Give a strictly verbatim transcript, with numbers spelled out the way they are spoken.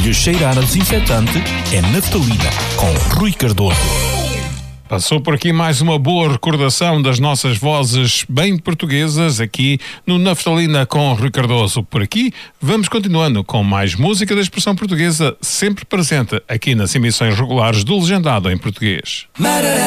lhe cheirar a desinfetante, é naftalina, com Rui Cardoso. Passou por aqui mais uma boa recordação das nossas vozes bem portuguesas aqui no Naftalina com Rui Cardoso. Por aqui vamos continuando com mais música da expressão portuguesa sempre presente aqui nas emissões regulares do Legendado em Português.